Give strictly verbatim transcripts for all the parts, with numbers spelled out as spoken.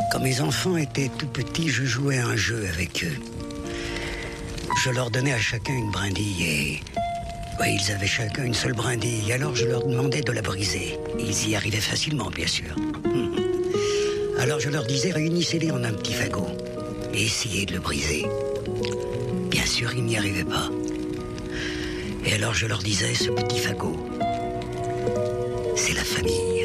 Quand mes enfants étaient tout petits, je jouais à un jeu avec eux. Je leur donnais à chacun une brindille et... Ouais, ils avaient chacun une seule brindille, alors je leur demandais de la briser. Ils y arrivaient facilement, bien sûr. Alors je leur disais, réunissez-les en un petit fagot et essayez de le briser. Bien sûr, ils n'y arrivaient pas. Et alors je leur disais, ce petit fagot, c'est la famille.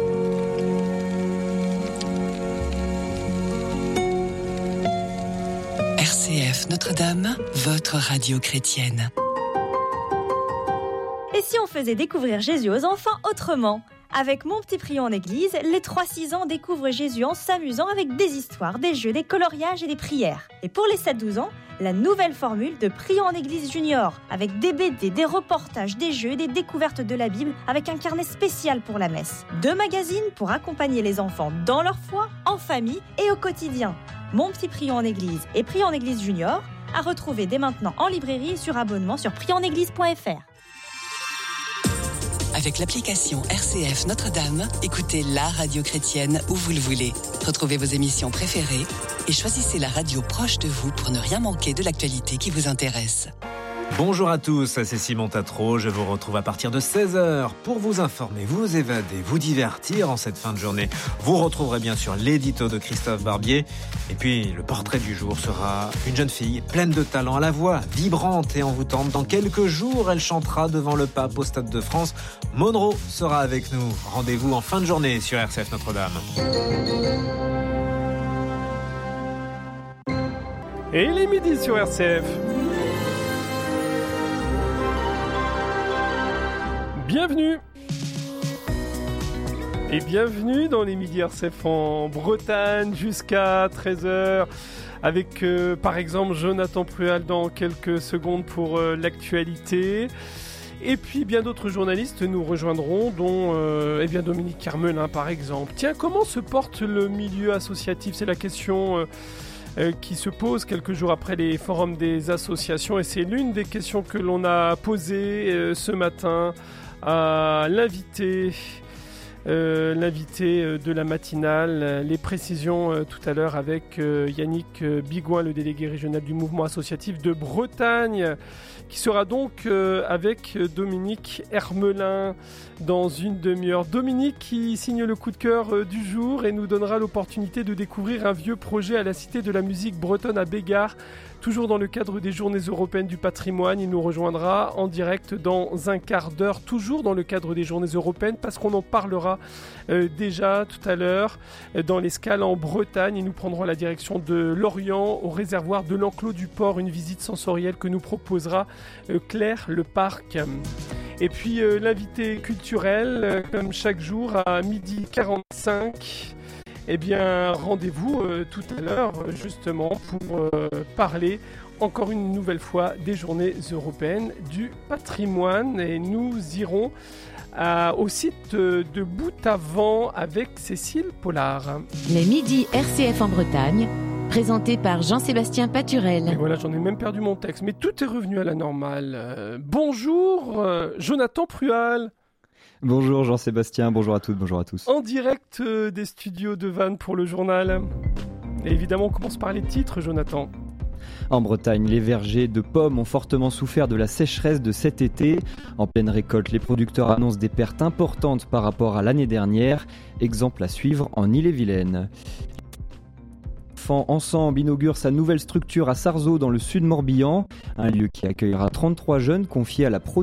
R C F Notre-Dame, votre radio chrétienne. Et si on faisait découvrir Jésus aux enfants autrement ? Avec Mon Petit Prion en Église, les trois six ans découvrent Jésus en s'amusant avec des histoires, des jeux, des coloriages et des prières. Et pour les sept douze ans, la nouvelle formule de Prion en Église Junior, avec des B D, des reportages, des jeux et des découvertes de la Bible, avec un carnet spécial pour la messe. Deux magazines pour accompagner les enfants dans leur foi, en famille et au quotidien. Mon Petit Prion en Église et Prion en Église Junior, à retrouver dès maintenant en librairie et sur abonnement sur prion en église point f r. Avec l'application R C F Notre-Dame, écoutez la radio chrétienne où vous le voulez. Retrouvez vos émissions préférées et choisissez la radio proche de vous pour ne rien manquer de l'actualité qui vous intéresse. Bonjour à tous, c'est Simon Tatro. Je vous retrouve à partir de seize heures pour vous informer, vous évader, vous divertir en cette fin de journée. Vous retrouverez bien sûr l'édito de Christophe Barbier. Et puis, le portrait du jour sera une jeune fille pleine de talent, à la voix vibrante et envoûtante. Dans quelques jours, elle chantera devant le pape au Stade de France. Monroe sera avec nous. Rendez-vous en fin de journée sur R C F Notre-Dame. Et il est midi sur R C F. Bienvenue et bienvenue dans les Midi R C F en Bretagne jusqu'à treize heures avec euh, par exemple Jonathan Prual dans quelques secondes pour euh, l'actualité. Et puis bien d'autres journalistes nous rejoindront, dont euh, eh bien Dominique Carmelin par exemple. Tiens, comment se porte le milieu associatif ? C'est la question euh, euh, qui se pose quelques jours après les forums des associations, et c'est l'une des questions que l'on a posées euh, ce matin à l'invité, euh, l'invité de la matinale. Les précisions euh, tout à l'heure avec euh, Yannick Bigouin, le délégué régional du mouvement associatif de Bretagne, qui sera donc euh, avec Dominique Hermelin dans une demi-heure. Dominique qui signe le coup de cœur euh, du jour et nous donnera l'opportunité de découvrir un vieux projet à la Cité de la musique bretonne à Bégard. Toujours dans le cadre des Journées européennes du patrimoine, il nous rejoindra en direct dans un quart d'heure, toujours dans le cadre des Journées européennes, parce qu'on en parlera euh, déjà tout à l'heure euh, dans l'escale en Bretagne. Et nous prendrons la direction de Lorient, au réservoir de l'Enclos du Port, une visite sensorielle que nous proposera euh, Claire Le Parc. Et puis euh, l'invité culturel, euh, comme chaque jour à midi quarante-cinq. Eh bien, rendez-vous euh, tout à l'heure, justement, pour euh, parler encore une nouvelle fois des Journées européennes du patrimoine. Et nous irons euh, au site de, de Boutavent avec Cécile Pollard. Les Midis R C F en Bretagne, présenté par Jean-Sébastien Paturel. Et voilà, j'en ai même perdu mon texte, mais tout est revenu à la normale. Euh, bonjour, euh, Jonathan Prual. Bonjour Jean-Sébastien, bonjour à toutes, bonjour à tous. En direct euh, des studios de Vannes pour le journal. Et évidemment, on commence par les titres, Jonathan. En Bretagne, les vergers de pommes ont fortement souffert de la sécheresse de cet été. En pleine récolte, les producteurs annoncent des pertes importantes par rapport à l'année dernière. Exemple à suivre en Ille-et-Vilaine. Enfants Ensemble inaugure sa nouvelle structure à Sarzeau dans le sud Morbihan. Un lieu qui accueillera trente-trois jeunes confiés à la pro...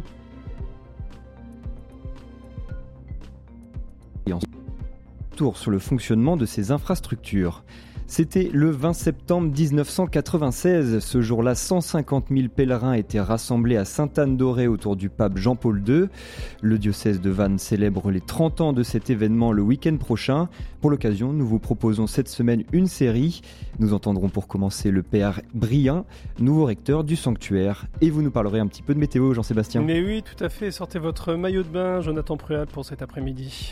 et en tour sur le fonctionnement de ces infrastructures. C'était le vingt septembre dix-neuf cent quatre-vingt-seize. Ce jour-là, cent cinquante mille pèlerins étaient rassemblés à Sainte-Anne-d'Auray autour du pape Jean-Paul deux. Le diocèse de Vannes célèbre les trente ans de cet événement le week-end prochain. Pour l'occasion, nous vous proposons cette semaine une série. Nous entendrons pour commencer le père Brien, nouveau recteur du sanctuaire. Et vous nous parlerez un petit peu de météo, Jean-Sébastien. Mais oui, tout à fait. Sortez votre maillot de bain, Jonathan Prual, pour cet après-midi.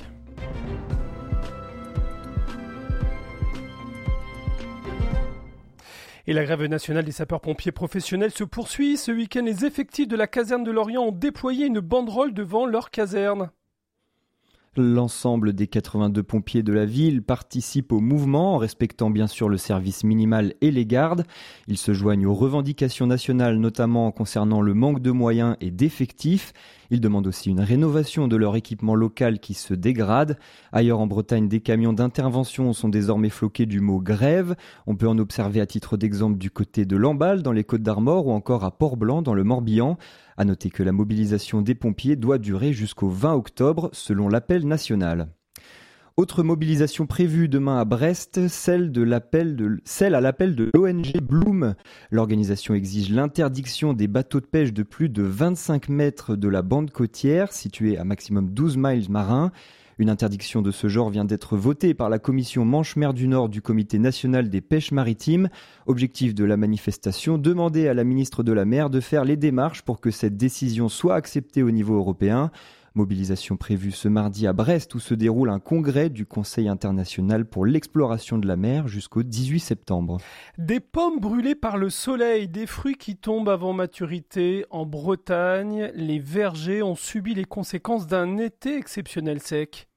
Et la grève nationale des sapeurs-pompiers professionnels se poursuit. Ce week-end, les effectifs de la caserne de Lorient ont déployé une banderole devant leur caserne. L'ensemble des quatre-vingt-deux pompiers de la ville participent au mouvement en respectant bien sûr le service minimal et les gardes. Ils se joignent aux revendications nationales, notamment concernant le manque de moyens et d'effectifs. Ils demandent aussi une rénovation de leur équipement local qui se dégrade. Ailleurs en Bretagne, des camions d'intervention sont désormais floqués du mot grève. On peut en observer à titre d'exemple du côté de Lamballe dans les Côtes-d'Armor ou encore à Port-Blanc dans le Morbihan. À noter que la mobilisation des pompiers doit durer jusqu'au vingt octobre selon l'appel national. Autre mobilisation prévue demain à Brest, celle, de l'appel de, celle à l'appel de l'O N G Bloom. L'organisation exige l'interdiction des bateaux de pêche de plus de vingt-cinq mètres de la bande côtière, située à maximum douze miles marins. Une interdiction de ce genre vient d'être votée par la commission Manche-Mer du Nord du Comité national des pêches maritimes. Objectif de la manifestation, demander à la ministre de la Mer de faire les démarches pour que cette décision soit acceptée au niveau européen. Mobilisation prévue ce mardi à Brest où se déroule un congrès du Conseil international pour l'exploration de la mer jusqu'au dix-huit septembre. Des pommes brûlées par le soleil, des fruits qui tombent avant maturité. En Bretagne, les vergers ont subi les conséquences d'un été exceptionnel sec.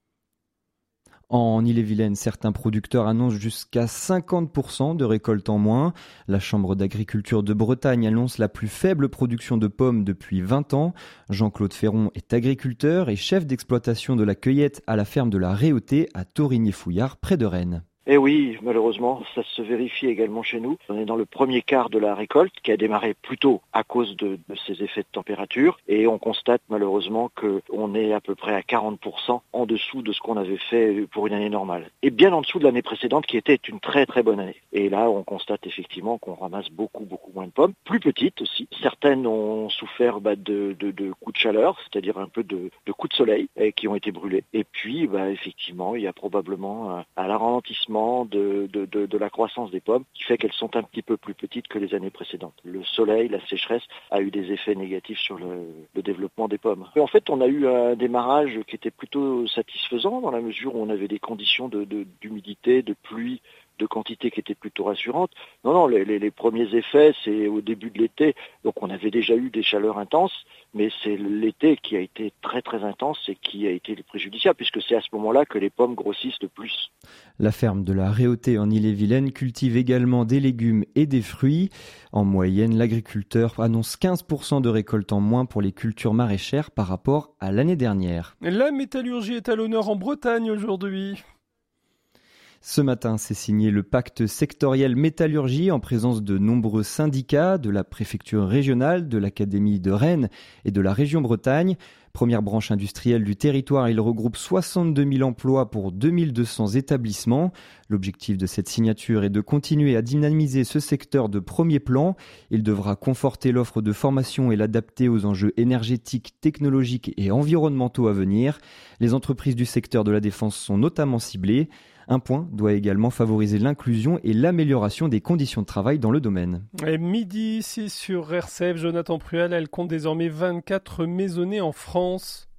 En Ille-et-Vilaine, certains producteurs annoncent jusqu'à cinquante pour cent de récolte en moins. La Chambre d'agriculture de Bretagne annonce la plus faible production de pommes depuis vingt ans. Jean-Claude Ferron est agriculteur et chef d'exploitation de la cueillette à la ferme de la Réauté à Torigné-Fouillard, près de Rennes. Eh oui, malheureusement, ça se vérifie également chez nous. On est dans le premier quart de la récolte qui a démarré plus tôt à cause de, de ces effets de température et on constate malheureusement qu'on est à peu près à quarante pour cent en dessous de ce qu'on avait fait pour une année normale. Et bien en dessous de l'année précédente qui était une très très bonne année. Et là, on constate effectivement qu'on ramasse beaucoup beaucoup moins de pommes, plus petites aussi. Certaines ont souffert bah, de, de, de coups de chaleur, c'est-à-dire un peu de, de coups de soleil et qui ont été brûlées. Et puis, bah, effectivement, il y a probablement un, un ralentissement De, de, de, de la croissance des pommes qui fait qu'elles sont un petit peu plus petites que les années précédentes. Le soleil, la sécheresse a eu des effets négatifs sur le, le développement des pommes. Et en fait, on a eu un démarrage qui était plutôt satisfaisant dans la mesure où on avait des conditions de, de, d'humidité, de pluie, de quantité qui étaient plutôt rassurantes. Non, non, les, les, les premiers effets, c'est au début de l'été. Donc on avait déjà eu des chaleurs intenses, mais c'est l'été qui a été très très intense et qui a été préjudiciable, puisque c'est à ce moment-là que les pommes grossissent le plus. La ferme de la Réauté en Ille-et-Vilaine cultive également des légumes et des fruits. En moyenne, l'agriculteur annonce quinze pour cent de récolte en moins pour les cultures maraîchères par rapport à l'année dernière. La métallurgie est à l'honneur en Bretagne aujourd'hui. Ce matin, c'est signé le pacte sectoriel métallurgie en présence de nombreux syndicats, de la préfecture régionale, de l'Académie de Rennes et de la région Bretagne. Première branche industrielle du territoire, il regroupe soixante-deux mille emplois pour deux mille deux cents établissements. L'objectif de cette signature est de continuer à dynamiser ce secteur de premier plan. Il devra conforter l'offre de formation et l'adapter aux enjeux énergétiques, technologiques et environnementaux à venir. Les entreprises du secteur de la défense sont notamment ciblées. Un point doit également favoriser l'inclusion et l'amélioration des conditions de travail dans le domaine. Et midi, ici sur R C F, Jonathan Pruel, elle compte désormais vingt-quatre maisonnées en France.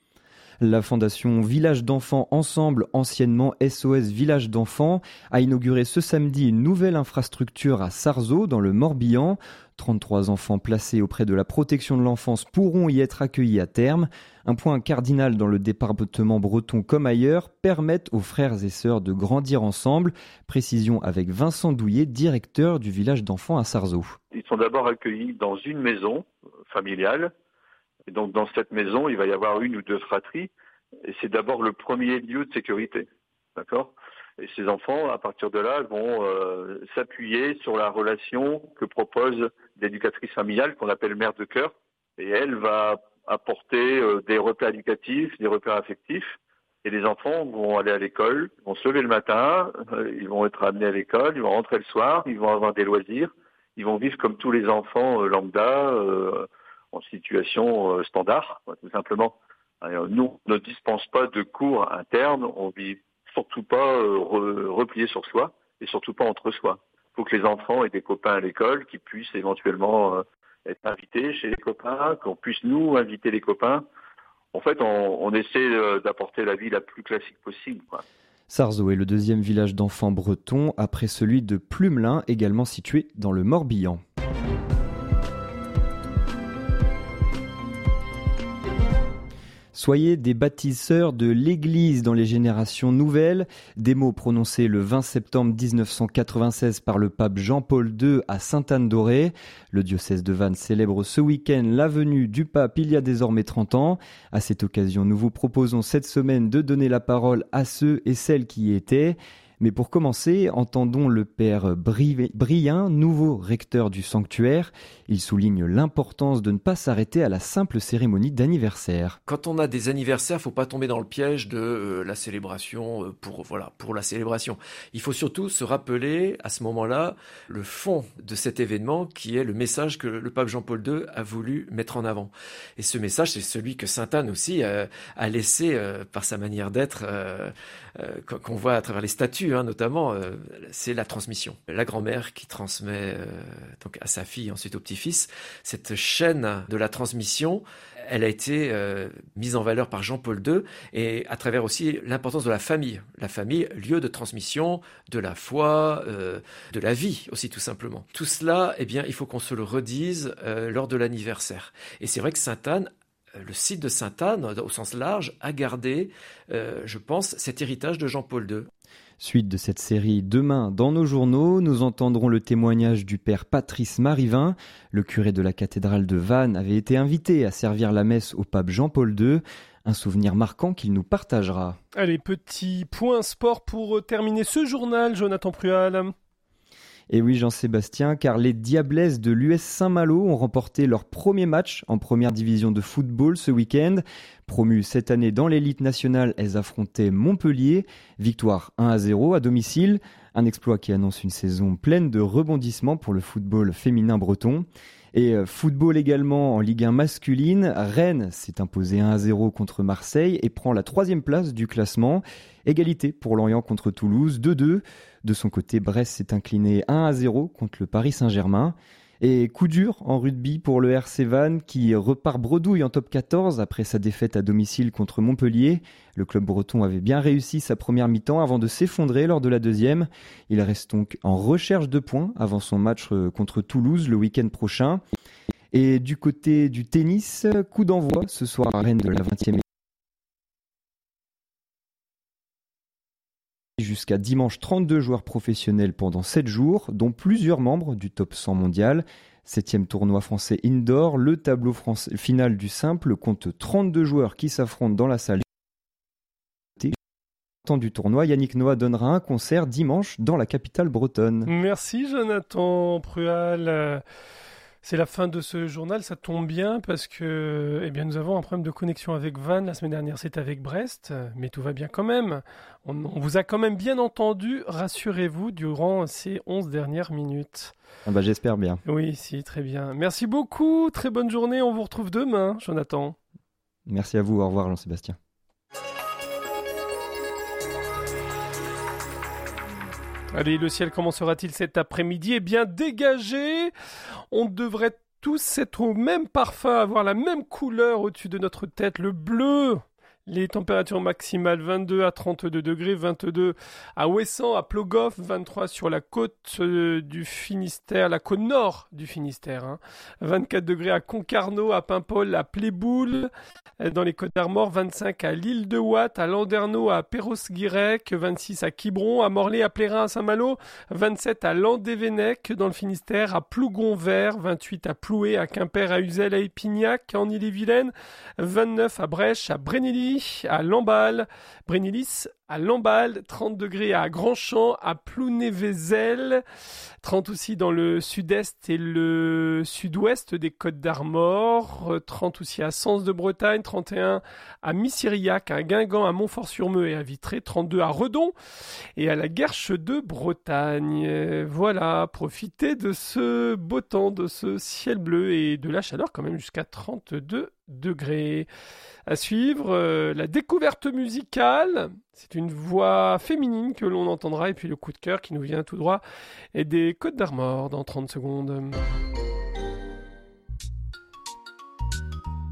La fondation Village d'enfants Ensemble, anciennement S O S Village d'enfants, a inauguré ce samedi une nouvelle infrastructure à Sarzeau, dans le Morbihan. trente-trois enfants placés auprès de la protection de l'enfance pourront y être accueillis à terme. Un point cardinal dans le département breton comme ailleurs, permettent aux frères et sœurs de grandir ensemble. Précision avec Vincent Douillet, directeur du village d'enfants à Sarzeau. Ils sont d'abord accueillis dans une maison familiale. Et donc dans cette maison, il va y avoir une ou deux fratries. Et c'est d'abord le premier lieu de sécurité. D'accord ? Et ces enfants, à partir de là, vont euh, s'appuyer sur la relation que propose l'éducatrice familiale qu'on appelle mère de cœur. Et elle va apporter euh, des repères éducatifs, des repères affectifs. Et les enfants vont aller à l'école, vont se lever le matin, euh, ils vont être amenés à l'école, ils vont rentrer le soir, ils vont avoir des loisirs. Ils vont vivre comme tous les enfants euh, lambda, euh, en situation euh, standard, tout simplement. Alors, nous, on ne dispense pas de cours internes, on vit surtout pas euh, re, replié sur soi et surtout pas entre soi. Il faut que les enfants aient des copains à l'école, qui puissent éventuellement euh, être invités chez les copains, qu'on puisse nous inviter les copains. En fait, on, on essaie euh, d'apporter la vie la plus classique possible, quoi. Sarzeau est le deuxième village d'enfants bretons, après celui de Plumelin, également situé dans le Morbihan. Soyez des bâtisseurs de l'Église dans les générations nouvelles. Des mots prononcés le vingt septembre dix-neuf cent quatre-vingt-seize par le pape Jean-Paul deux à Sainte-Anne-d'Auray. Le diocèse de Vannes célèbre ce week-end la venue du pape il y a désormais trente ans. À cette occasion, nous vous proposons cette semaine de donner la parole à ceux et celles qui y étaient. Mais pour commencer, entendons le père Brien, nouveau recteur du sanctuaire. Il souligne l'importance de ne pas s'arrêter à la simple cérémonie d'anniversaire. Quand on a des anniversaires, il ne faut pas tomber dans le piège de euh, la célébration euh, pour, voilà, pour la célébration. Il faut surtout se rappeler à ce moment-là le fond de cet événement qui est le message que le pape Jean-Paul deux a voulu mettre en avant. Et ce message, c'est celui que sainte Anne aussi euh, a laissé euh, par sa manière d'être, euh, euh, qu'on voit à travers les statues. Hein, notamment, euh, c'est la transmission. La grand-mère qui transmet euh, donc à sa fille, ensuite au petit-fils, cette chaîne de la transmission, elle a été euh, mise en valeur par Jean-Paul deux et à travers aussi l'importance de la famille. La famille, lieu de transmission de la foi, euh, de la vie aussi tout simplement. Tout cela, eh bien, il faut qu'on se le redise euh, lors de l'anniversaire. Et c'est vrai que sainte Anne, le site de Sainte-Anne, au sens large, a gardé, euh, je pense, cet héritage de Jean-Paul deux. Suite de cette série, demain, dans nos journaux, nous entendrons le témoignage du père Patrice Marivin. Le curé de la cathédrale de Vannes avait été invité à servir la messe au pape Jean-Paul deux. Un souvenir marquant qu'il nous partagera. Allez, petit point sport pour terminer ce journal, Jonathan Prual. Et oui, Jean-Sébastien, car les Diablesses de l'U S Saint-Malo ont remporté leur premier match en première division de football ce week-end. Promues cette année dans l'élite nationale, elles affrontaient Montpellier. Victoire un à zéro à domicile. Un exploit qui annonce une saison pleine de rebondissements pour le football féminin breton. Et football également en Ligue un masculine, Rennes s'est imposé un à zéro contre Marseille et prend la troisième place du classement. Égalité pour Lorient contre Toulouse, deux deux. De son côté, Brest s'est incliné un à zéro contre le Paris Saint-Germain. Et coup dur en rugby pour le R C Vannes qui repart bredouille en top quatorze après sa défaite à domicile contre Montpellier. Le club breton avait bien réussi sa première mi-temps avant de s'effondrer lors de la deuxième. Il reste donc en recherche de points avant son match contre Toulouse le week-end prochain. Et du côté du tennis, coup d'envoi ce soir à Rennes de la vingtième jusqu'à dimanche, trente-deux joueurs professionnels pendant sept jours, dont plusieurs membres du top cent mondial. Septième tournoi français indoor, le tableau français, final du simple compte trente-deux joueurs qui s'affrontent dans la salle. Temps du tournoi, Yannick Noah donnera un concert dimanche dans la capitale bretonne. Merci Jonathan Prual. C'est la fin de ce journal, ça tombe bien parce que eh bien, nous avons un problème de connexion avec Vannes. La semaine dernière, c'était avec Brest, mais tout va bien quand même. On, on vous a quand même bien entendu, rassurez-vous, durant ces onze dernières minutes. Ah bah, j'espère bien. Oui, si, très bien. Merci beaucoup, très bonne journée. On vous retrouve demain, Jonathan. Merci à vous, au revoir Jean-Sébastien. Allez, le ciel, comment sera-t-il cet après-midi ? Eh bien, dégagé. On devrait tous être au même parfum, avoir la même couleur au-dessus de notre tête, le bleu. Les températures maximales vingt-deux à trente-deux degrés, vingt-deux à Ouessant, à Plogoff, vingt-trois sur la côte euh, du Finistère, la côte nord du Finistère, hein. vingt-quatre degrés à Concarneau, à Paimpol, à Pléboul, euh, dans les Côtes d'Armor, vingt-cinq à l'île de Ouate, à Landerneau, à Perros-Guirec, vingt-six à Quiberon, à Morlaix, à Plérin, à Saint-Malo, vingt-sept à Landévennec, dans le Finistère, à Plougonvert, vingt-huit à Ploué, à Quimper, à Uzel, à Épignac, en Ille-et-Vilaine, vingt-neuf à Brèche, à Brénélis, à Lamballe, Brénélis, à Lamballe, trente degrés à Grandchamp, à Plounévézel, trente aussi dans le sud-est et le sud-ouest des Côtes d'Armor, trente aussi à Sens de Bretagne, trente et un à Missiriac, à Guingamp, à Montfort-sur-Meux et à Vitré, trente-deux à Redon et à la Guerche de Bretagne. Voilà, profitez de ce beau temps, de ce ciel bleu et de la chaleur quand même jusqu'à trente-deux degrés. À suivre, euh, la découverte musicale. C'est une voix féminine que l'on entendra. Et puis le coup de cœur qui nous vient tout droit et des Côtes d'Armor dans trente secondes.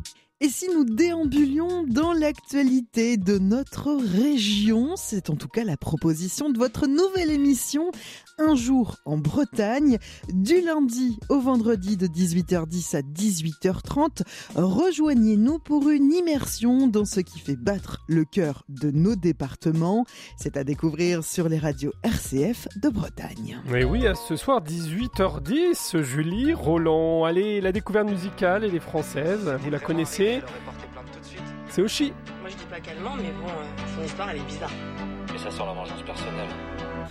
Et si nous déambulions dans l'actualité de notre région, c'est en tout cas la proposition de votre nouvelle émission Un jour en Bretagne, du lundi au vendredi de dix-huit heures dix à dix-huit heures trente. Rejoignez-nous pour une immersion dans ce qui fait battre le cœur de nos départements. C'est à découvrir sur les radios R C F de Bretagne. Mais oui, à ce soir dix-huit heures dix, Julie, Roland. Allez, la découverte musicale, elle est française, vous la connaissez. C'est Oshi. Moi je dis pas qu'elle ment, mais bon, euh, son histoire elle est bizarre. Mais ça sent la vengeance personnelle.